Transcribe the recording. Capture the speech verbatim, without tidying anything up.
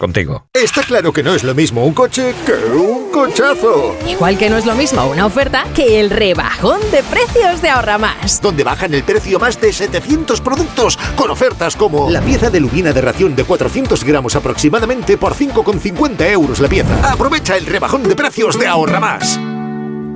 contigo. Está claro que no es lo mismo un coche que un cochazo. Igual que no es lo mismo una oferta que el rebajón de precios de Ahorra Más. Donde bajan el precio más de setecientos productos con ofertas como la pieza de lubina de ración de cuatrocientos gramos aproximadamente por cinco con cincuenta euros la pieza. Aprovecha el rebajón de precios de Ahorra Más.